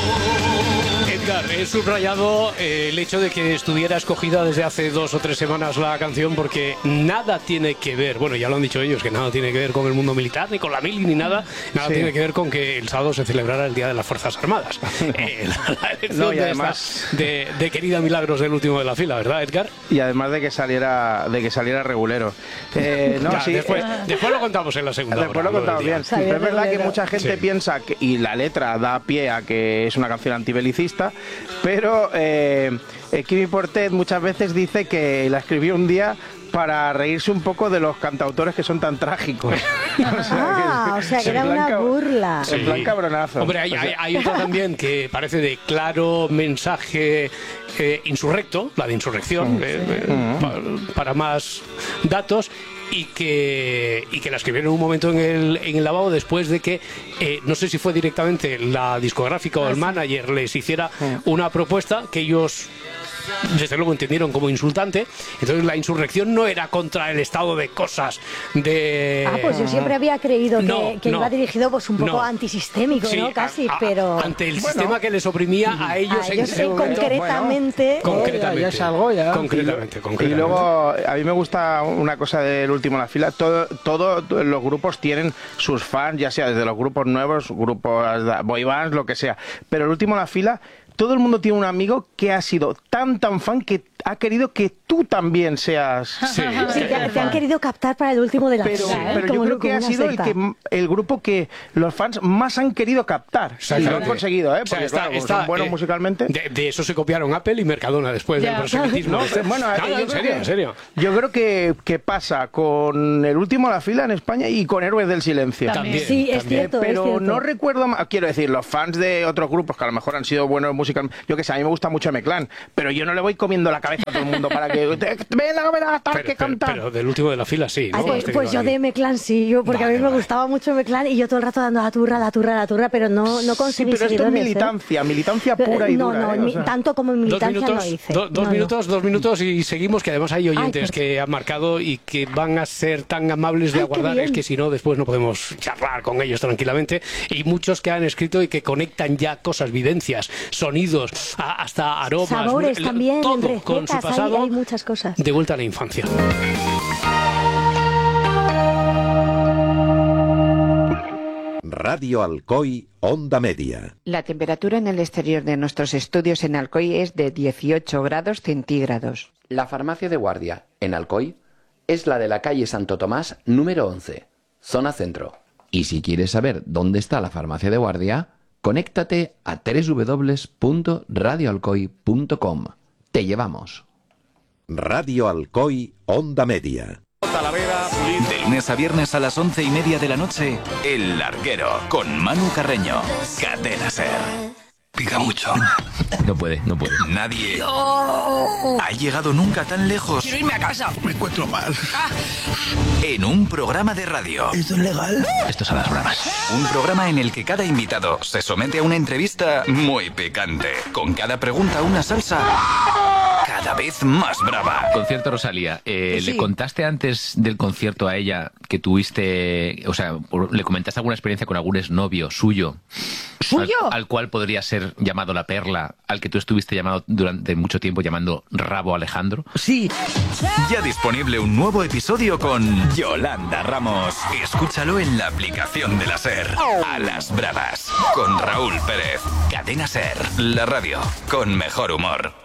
Edgar, he subrayado el hecho de que estuviera escogida desde hace 2 o 3 semanas la canción porque nada tiene que ver, bueno, ya lo han dicho ellos, que nada tiene que ver con el mundo militar, ni con la mili, ni nada tiene que ver con que el sábado se celebrara el Día de las Fuerzas Armadas. La elección y además de querida Milagros del último de la fila, ¿verdad, Edgar? Y además de que saliera regulero. Después lo contamos en la segunda hora. Después lo contamos bien. Pero es verdad que mucha gente piensa que, y la letra da pie a que es una canción antibelicista, pero Quimi Portet muchas veces dice que la escribió un día para reírse un poco de los cantautores que son tan trágicos. O sea que era una burla. En plan cabronazo. Hombre, hay otra también que parece de claro mensaje insurrecto, la de insurrección, para más datos. Y que la escribieron en un momento en el lavabo después de que, no sé si fue directamente la discográfica o el manager les hiciera una propuesta que ellos desde luego entendieron como insultante. Entonces la insurrección no era contra el estado de cosas de... pues yo siempre había creído que iba dirigido pues un poco antisistémico, sí, ¿no? Casi, pero... Ante el sistema que les oprimía a ellos en ese momento. Concretamente. Ya es algo, ya. Concretamente. Y luego, a mí me gusta una cosa del último en la fila. Todos los grupos tienen sus fans, ya sea desde los grupos nuevos, grupos boy bands, lo que sea. Pero el último en la fila, todo el mundo tiene un amigo que ha sido tan fan que ha querido que tú también seas... te han querido captar para el último de la fila. Pero yo creo que ha sido el grupo que los fans más han querido captar. Y lo han conseguido, porque son buenos musicalmente. De eso se copiaron Apple y Mercadona después del proselitismo. En serio. Yo creo que pasa con el último de la fila en España y con Héroes del Silencio. También. Sí, es cierto. Pero no recuerdo, quiero decir, los fans de otros grupos que a lo mejor han sido buenos musicalmente. Yo que sé, a mí me gusta mucho M-Clan, pero yo no le voy comiendo la cabeza a todo el mundo para que que cantar. Pero del último de la fila sí, ¿no? Pues yo de M-Clan sí, porque a mí me gustaba mucho M-Clan y yo todo el rato dando la turra, pero no conseguí. Pero esto es militancia pura y dura. Tanto como en militancia no hice. Dos minutos y seguimos, que además hay oyentes que han marcado y que van a ser tan amables de aguardar, es que si no después no podemos charlar con ellos tranquilamente, y muchos que han escrito y que conectan ya cosas, vivencias, sonidos, hasta aromas, sabores también, todo recetas, con su pasado, hay muchas cosas. De vuelta a la infancia. Radio Alcoy, Onda Media. La temperatura en el exterior de nuestros estudios en Alcoy es de 18 grados centígrados. La farmacia de guardia, en Alcoy, es la de la calle Santo Tomás, número 11, zona centro. Y si quieres saber dónde está la farmacia de guardia, conéctate a www.radioalcoy.com. Te llevamos. Radio Alcoy, Onda Media. De lunes a viernes a las 11:30 de la noche, El Larguero, con Manu Carreño. Cadena Ser. Pica mucho. No puede. Nadie ha llegado nunca tan lejos. Quiero irme a casa. Me encuentro mal. En un programa de radio. ¿Esto es legal? Esto son las bromas. Un programa en el que cada invitado se somete a una entrevista muy picante. Con cada pregunta una salsa cada vez más brava. Concierto Rosalía. ¿Le contaste antes del concierto a ella que tuviste, o sea, le comentaste alguna experiencia con algún exnovio suyo? ¿Suyo? Al cual podría ser llamado La Perla, al que tú estuviste llamado durante mucho tiempo llamando Rabo Alejandro. Sí. Ya disponible un nuevo episodio con Yolanda Ramos. Escúchalo en la aplicación de la SER. A las bravas. Con Raúl Pérez. Cadena SER. La radio con mejor humor.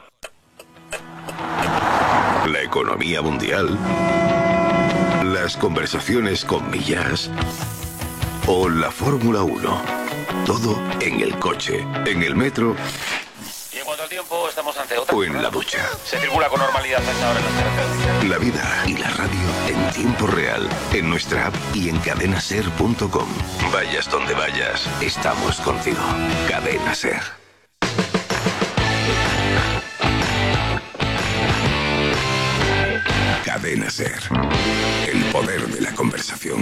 La economía mundial. Las conversaciones con millas. O la Fórmula 1. Todo en el coche, en el metro. Y en cuanto al tiempo, estamos ante otra. O en la ducha. Se circula con normalidad a esta hora en las carreteras. La vida y la radio en tiempo real. En nuestra app y en cadenaser.com. Vayas donde vayas, estamos contigo. Cadena Ser. Cadena Ser. El poder de la conversación.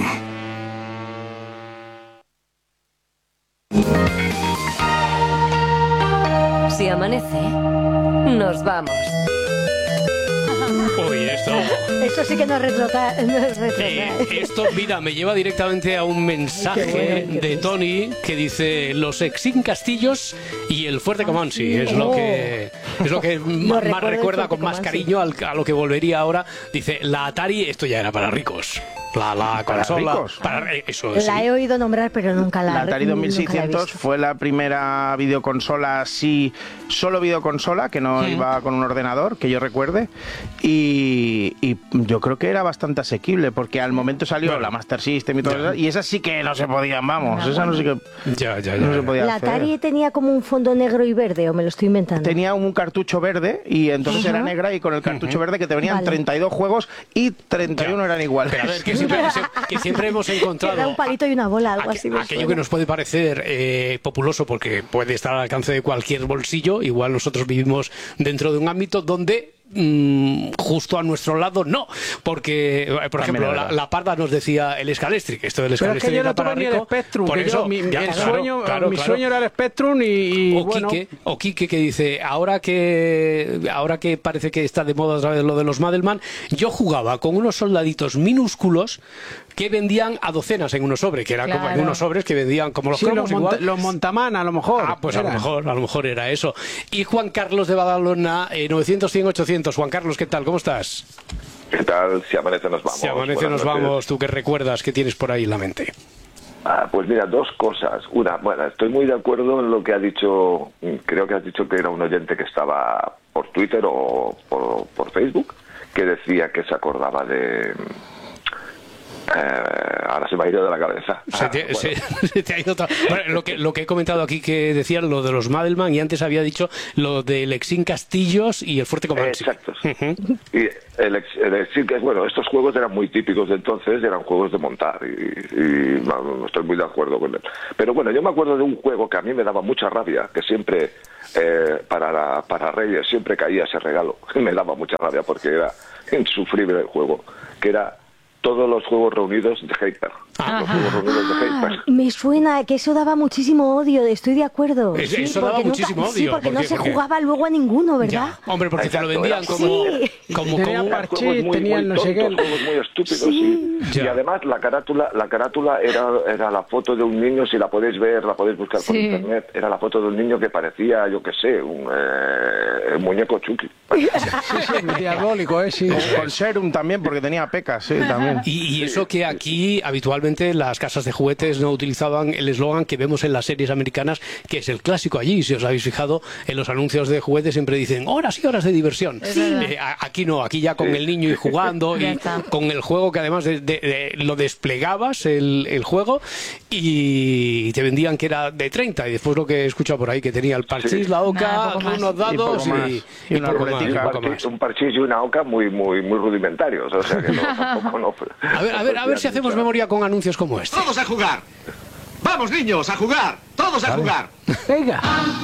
Si amanece, nos vamos. Uy, esto... Eso sí que no es retrotrae. Esto, mira, me lleva directamente a un mensaje de Tony que dice: los Exin Castillos y el Fuerte Comansi. Es lo que más recuerda con más cariño a lo que volvería ahora. Dice, la Atari, esto ya era para ricos. La consola. Eso, la sí. he oído nombrar, pero nunca la he visto. La Atari 2600 fue la primera videoconsola así, solo videoconsola, que no iba con un ordenador, que yo recuerde. Y yo creo que era bastante asequible, porque al momento salió la Master System y todo eso, y esas sí que no se podían, vamos. Esa no sé qué. Ya. No se podía ¿La hacer. Atari tenía como un fondo negro y verde, o me lo estoy inventando? Tenía un cartucho verde, y entonces era negra, y con el cartucho verde que te venían 32 juegos y 31 eran iguales. Pero a ver, que siempre hemos encontrado... Era un palito y una bola, algo así. Aquello que nos puede parecer populoso, porque puede estar al alcance de cualquier bolsillo. Igual nosotros vivimos dentro de un ámbito donde justo a nuestro lado no, porque por ejemplo la Parda nos decía el Scalextric, esto del Scalextric. Pero es que yo no tuve ni el Spectrum, por eso mi sueño era el Spectrum y bueno. O Quique que dice, ahora que parece que está de moda otra vez lo de los Madelman, yo jugaba con unos soldaditos minúsculos que vendían a docenas en unos sobres, que era como en unos sobres que vendían como los cromos igual. Los Montaman, a lo mejor. Pues a lo mejor era eso. Y Juan Carlos de Badalona, 900-100-800. Juan Carlos, ¿qué tal? ¿Cómo estás? ¿Qué tal? Si amanece nos vamos. Si amanece nos vamos. ¿Tú qué recuerdas? ¿Qué tienes por ahí en la mente? Pues mira, dos cosas. Una, bueno, estoy muy de acuerdo en lo que ha dicho, creo que has dicho que era un oyente que estaba por Twitter o por Facebook, que decía que se acordaba de... ahora se me ha ido de la cabeza. Se te ha ido bueno, lo que he comentado aquí, que decían lo de los Madelman, y antes había dicho lo del Exin Castillos y el Fuerte Comansi. Exacto. Y el Exin, bueno, estos juegos eran muy típicos de entonces, eran juegos de montar y no estoy muy de acuerdo con él. Pero bueno, yo me acuerdo de un juego que a mí me daba mucha rabia, que siempre para Reyes siempre caía ese regalo. Me daba mucha rabia porque era insufrible el juego, que era todos los juegos reunidos de Hyper. Los juegos reunidos de Hyper. Me suena que eso daba muchísimo odio, estoy de acuerdo. Eso daba muchísimo odio. Sí, porque no se jugaba luego a ninguno, ¿verdad? Ya. Hombre, porque te lo vendían como parche, tenían no sé qué. Juegos muy estúpidos, y además la carátula era la foto de un niño, si la podéis ver, la podéis buscar por internet, era la foto de un niño que parecía, yo qué sé, un muñeco Chucky. Diabólico, sí. Con Serum también, porque tenía pecas, sí, también. Y eso que aquí habitualmente las casas de juguetes no utilizaban el eslogan que vemos en las series americanas, que es el clásico allí. Si os habéis fijado, en los anuncios de juguetes siempre dicen horas y horas de diversión. Aquí no, aquí ya con el niño y jugando y con el juego, que además lo desplegabas el juego, y te vendían que era de 30, y después lo que he escuchado por ahí, que tenía el parchís, la oca, unos dados y una ruletica. Un parchís y una oca muy rudimentarios, o sea que tampoco no. A ver si hacemos memoria con anuncios como este. ¡Todos a jugar! ¡Vamos, niños, a jugar! ¡Todos a jugar! Venga.